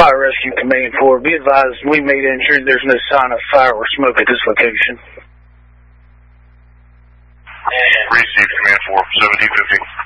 Fire Rescue Command 4. Be advised, we made entry. There's no sign of fire or smoke at this location. Received, Command 4, 1750.